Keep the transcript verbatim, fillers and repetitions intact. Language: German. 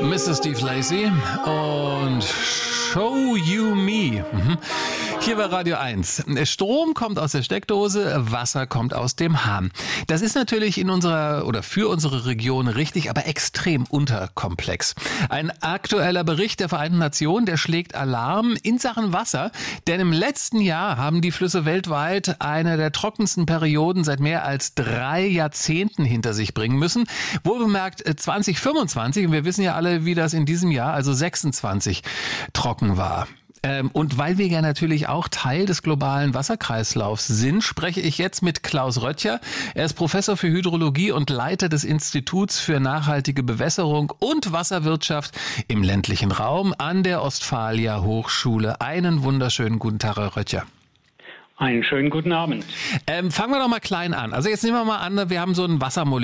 Mister Steve Lacy und Show You Me. Mhm. Hier bei Radio eins. Strom kommt aus der Steckdose, Wasser kommt aus dem Hahn. Das ist natürlich in unserer oder für unsere Region richtig, aber extrem unterkomplex. Ein aktueller Bericht der Vereinten Nationen, der schlägt Alarm in Sachen Wasser, denn im letzten Jahr haben die Flüsse weltweit eine der trockensten Perioden seit mehr als drei Jahrzehnten hinter sich bringen müssen. Wohlbemerkt zwanzig fünfundzwanzig, und wir wissen ja alle, wie das in diesem Jahr, also sechsundzwanzig, trocken war. Und weil wir ja natürlich auch Teil des globalen Wasserkreislaufs sind, spreche ich jetzt mit Klaus Röttcher. Er ist Professor für Hydrologie und Leiter des Instituts für nachhaltige Bewässerung und Wasserwirtschaft im ländlichen Raum an der Ostfalia Hochschule. Einen wunderschönen guten Tag, Herr Röttcher. Einen schönen guten Abend. Ähm, fangen wir doch mal klein an. Also jetzt nehmen wir mal an, wir haben so ein Wassermolekül